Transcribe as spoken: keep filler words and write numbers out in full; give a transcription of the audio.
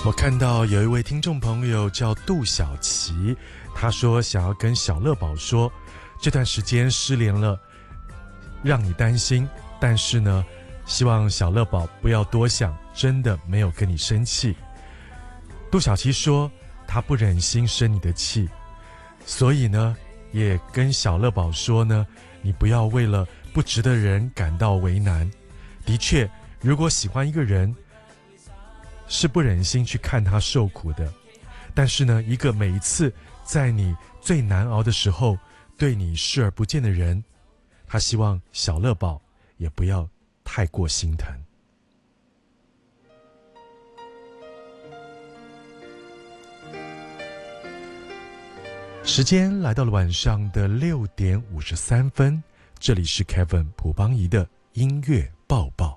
我看到有一位听众朋友叫杜小琪，他说想要跟小乐宝说，这段时间失联了，让你担心，但是呢，希望小乐宝不要多想，真的没有跟你生气。杜小琪说他不忍心生你的气，所以呢也跟小乐宝说呢，你不要为了不值得人感到为难。的确，如果喜欢一个人，是不忍心去看他受苦的，但是呢，一个每一次在你最难熬的时候对你视而不见的人，他希望小乐宝也不要太过心疼。时间来到了晚上的六点五十三分，这里是 Kevin 朴邦仪的音乐报报。